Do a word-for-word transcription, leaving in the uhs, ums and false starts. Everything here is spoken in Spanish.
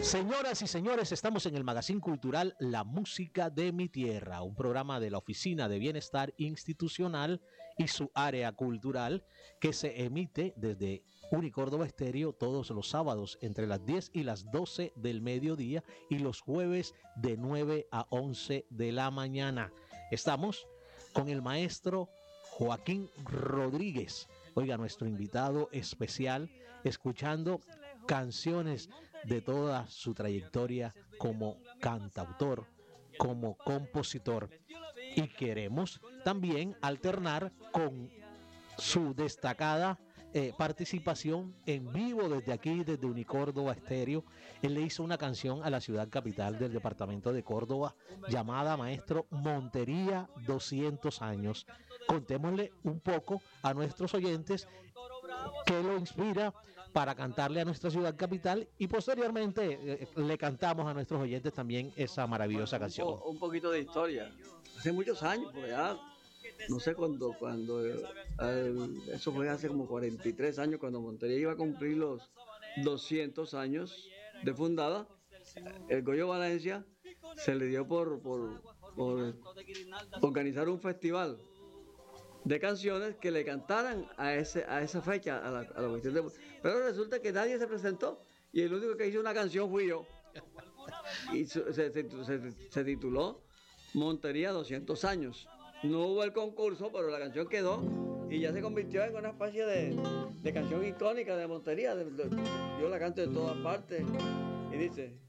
Señoras y señores, estamos en el Magazine Cultural La Música de mi Tierra, un programa de la Oficina de Bienestar Institucional y su área cultural que se emite desde Unicórdoba Estéreo todos los sábados entre las diez y las doce del mediodía y los jueves de nueve a once de la mañana. Estamos con el maestro Joaquín Rodríguez, oiga, nuestro invitado especial, escuchando canciones de toda su trayectoria como cantautor, como compositor, y queremos también alternar con su destacada eh, participación en vivo desde aquí, desde Unicórdoba Estéreo. Él le hizo una canción a la ciudad capital del departamento de Córdoba llamada, maestro, Montería doscientos años. Contémosle un poco a nuestros oyentes qué lo inspira para cantarle a nuestra ciudad capital, y posteriormente eh, le cantamos a nuestros oyentes también esa maravillosa bueno, canción. Un, po, un poquito de historia. Hace muchos años, por allá, no sé cuándo, cuando, eh, el, eso fue hace como cuarenta y tres años, cuando Montería iba a cumplir los doscientos años de fundada, el Goyo Valencia se le dio por, por, por organizar un festival de canciones que le cantaran a ese a esa fecha, a la, a la cuestión de... Pero resulta que nadie se presentó y el único que hizo una canción fui yo. Y se, se, se, se tituló Montería doscientos años. No hubo el concurso, pero la canción quedó y ya se convirtió en una especie de, de canción icónica de Montería. De, de, yo la canto de todas partes y dice...